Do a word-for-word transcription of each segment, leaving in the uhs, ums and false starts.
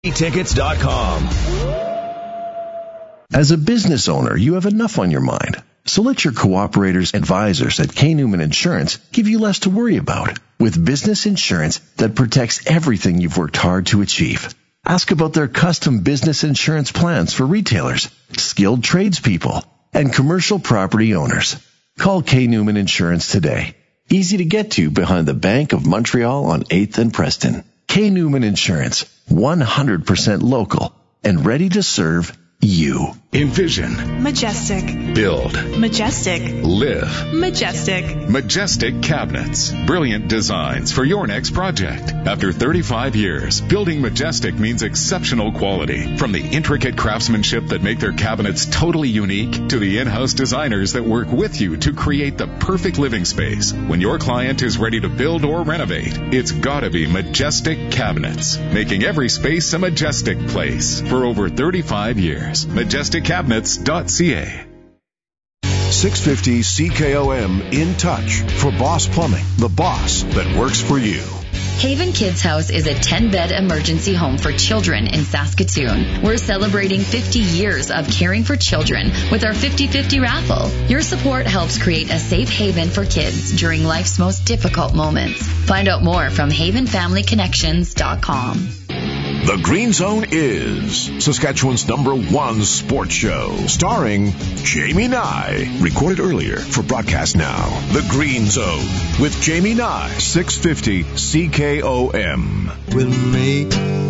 tickets dot com. As a business owner, you have enough on your mind. So let your cooperators advisors at K. Newman Insurance give you less to worry about with business insurance that protects everything you've worked hard to achieve. Ask about their custom business insurance plans for retailers, skilled tradespeople, and commercial property owners. Call K. Newman Insurance today. Easy to get to behind the Bank of Montreal on eighth and Preston. K. Newman Insurance, one hundred percent local and ready to serve you. Envision. Majestic. Build. Majestic. Live. Majestic. Majestic Cabinets. Brilliant designs for your next project. After thirty-five years, building Majestic means exceptional quality. From the intricate craftsmanship that make their cabinets totally unique to the in-house designers that work with you to create the perfect living space. When your client is ready to build or renovate, it's gotta be Majestic Cabinets, making every space a majestic place for over thirty-five years. majestic cabinets dot c a. six fifty C K O M In Touch for Boss Plumbing, the boss that works for you. Haven Kids House is a ten-bed emergency home for children in Saskatoon. We're celebrating fifty years of caring for children with our fifty-fifty raffle. Your support helps create a safe haven for kids during life's most difficult moments. Find out more from haven family connections dot com. The Green Zone is Saskatchewan's number one sports show, starring Jamie Nye. Recorded earlier for broadcast now. The Green Zone with Jamie Nye, six fifty C K O M. With me.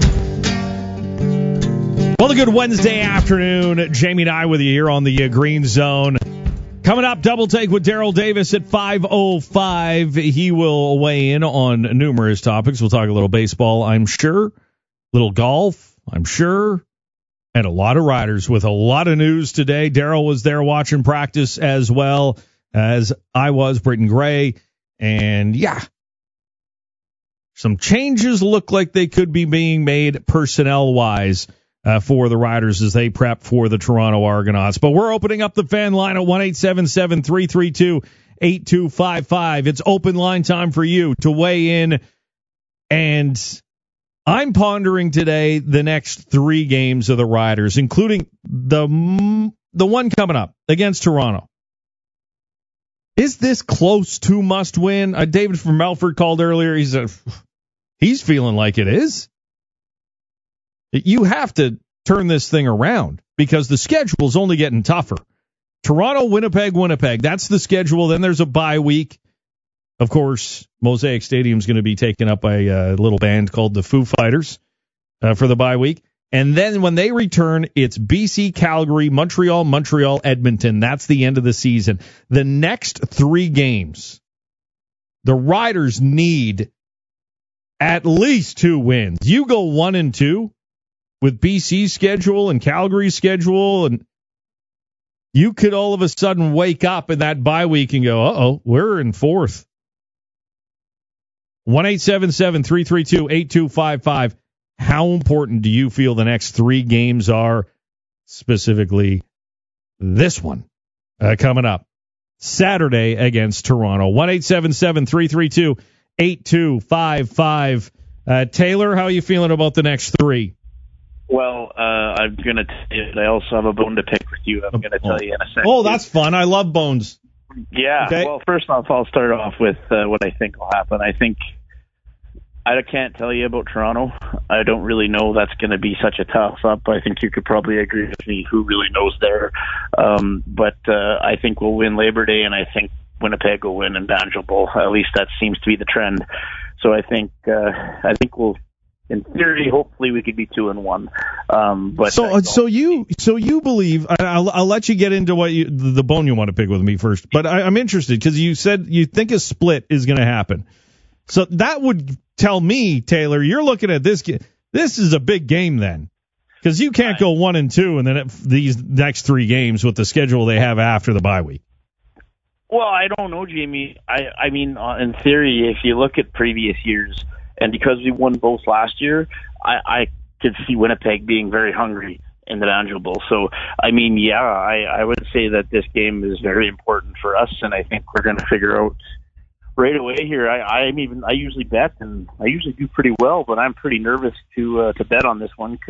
Well, a good Wednesday afternoon. Jamie Nye with you here on the uh, Green Zone. Coming up, Double Take with Daryl Davis at five oh five. He will weigh in on numerous topics. We'll talk a little baseball, I'm sure. Little golf, I'm sure, and a lot of riders with a lot of news today. Daryl was there watching practice as well as I was, Britton Gray, and yeah, some changes look like they could be being made personnel-wise uh, for the riders as they prep for the Toronto Argonauts. But we're opening up the fan line at one eight seven seven, three three two, eight two five five. It's open line time for you to weigh in, and I'm pondering today the next three games of the Riders, including the the one coming up against Toronto. Is this close to must win? Uh, David from Melford called earlier. He's a, he's feeling like it is. You have to turn this thing around because the schedule is only getting tougher. Toronto, Winnipeg, Winnipeg. That's the schedule. Then there's a bye week. Of course, Mosaic Stadium is going to be taken up by a little band called the Foo Fighters uh, for the bye week. And then when they return, it's B C, Calgary, Montreal, Montreal, Edmonton. That's the end of the season. The next three games, the Riders need at least two wins. You go one and two with B C's schedule and Calgary's schedule, and you could all of a sudden wake up in that bye week and go, uh-oh, we're in fourth. one eight seven seven, three three two, eight two five five. How important do you feel the next three games are, specifically this one uh, coming up Saturday against Toronto? one eight seven seven, three three two, eight two five five. Uh, Taylor, how are you feeling about the next three? Well, uh, I'm going to tell you, I also have a bone to pick with you. I'm going to tell you in a second. Oh, that's fun. I love bones. Yeah. Okay. Well, first off, I'll start off with uh, what I think will happen. I think I can't tell you about Toronto. I don't really know. That's going to be such a toss-up. I think you could probably agree with me. Who really knows there? Um, but uh, I think we'll win Labor Day, and I think Winnipeg will win in Banjo Bowl. At least that seems to be the trend. So I think uh, I think we'll, in theory, hopefully we could be two and one. Um, but so so you so you believe? I'll, I'll let you get into what you, the bone you want to pick with me first. But I, I'm interested because you said you think a split is going to happen. So that would tell me, Taylor, you're looking at this. This is a big game then, because you can't go one and two, and then it, these next three games with the schedule they have after the bye week. Well, I don't know, Jamie. I, I mean, uh, in theory, if you look at previous years, and because we won both last year, I, I could see Winnipeg being very hungry in the Banjo Bowl. So, I mean, yeah, I, I would say that this game is very important for us, and I think we're going to figure out right away here, I, I'm even I usually bet, and I usually do pretty well, but I'm pretty nervous to uh, to bet on this one.